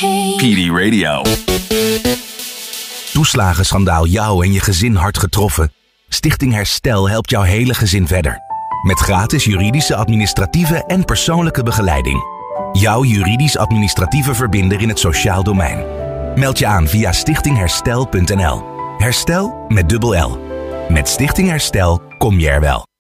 PD Radio. Toeslagenschandaal jou en je gezin hard getroffen? Stichting Herstel helpt jouw hele gezin verder. Met gratis juridische, administratieve en persoonlijke begeleiding. Jouw juridisch-administratieve verbinder in het sociaal domein. Meld je aan via stichtingherstel.nl. Herstel met dubbel L. Met Stichting Herstel kom je er wel.